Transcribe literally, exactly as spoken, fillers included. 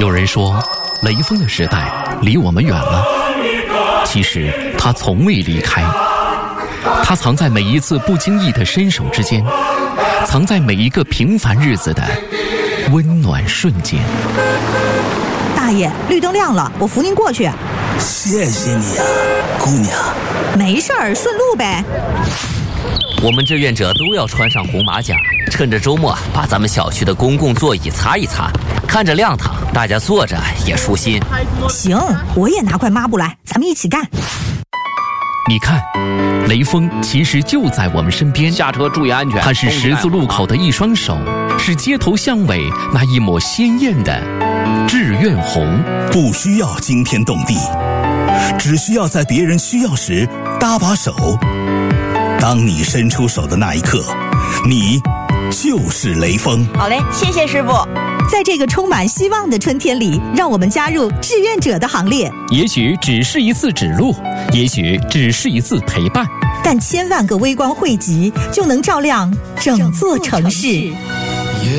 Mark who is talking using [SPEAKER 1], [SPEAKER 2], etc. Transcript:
[SPEAKER 1] 有人说，雷锋的时代离我们远了，其实他从未离开，他藏在每一次不经意的伸手之间，藏在每一个平凡日子的温暖瞬间。
[SPEAKER 2] 大爷，绿灯亮了，我扶您过去。
[SPEAKER 3] 谢谢你啊，姑娘。
[SPEAKER 2] 没事儿，顺路呗。
[SPEAKER 4] 我们志愿者都要穿上红马甲，趁着周末把咱们小区的公共座椅擦一擦，看着亮堂，大家坐着也舒心。
[SPEAKER 2] 行，我也拿块抹布来，咱们一起干。
[SPEAKER 1] 你看，雷锋其实就在我们身边，
[SPEAKER 5] 下车注意安全。
[SPEAKER 1] 他是十字路口的一双手，是街头巷尾那一抹鲜艳的志愿红。
[SPEAKER 3] 不需要惊天动地，只需要在别人需要时搭把手。当你伸出手的那一刻，你就是雷锋。
[SPEAKER 6] 好嘞，谢谢师傅。
[SPEAKER 2] 在这个充满希望的春天里，让我们加入志愿者的行列。
[SPEAKER 1] 也许只是一次指路，也许只是一次陪伴，
[SPEAKER 2] 但千万个微光汇集，就能照亮整座城市。